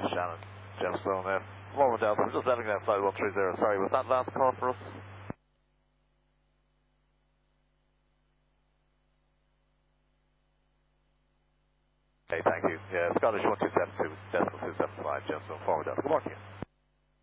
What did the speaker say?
Shannon, Gemstone there. Moment Delta, we're just letting outside 130. Sorry, was that last call for us? Okay, thank you. Yeah, Scottish 1272, decimal 275, Gemstone, forward Delta. Good morning to you.